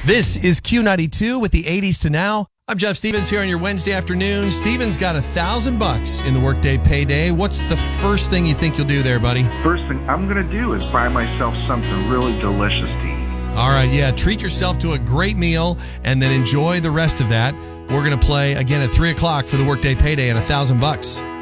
This is Q92 with the 80s to now. I'm Jeff Stevens here on your Wednesday afternoon. Steven's got $1,000 in the Workday Payday. What's the first thing you think you'll do there, buddy? First thing I'm going to do is buy myself something really delicious to eat. All right, yeah, treat yourself to a great meal and then enjoy the rest of that. We're going to play again at 3 o'clock for the Workday Payday and $1,000.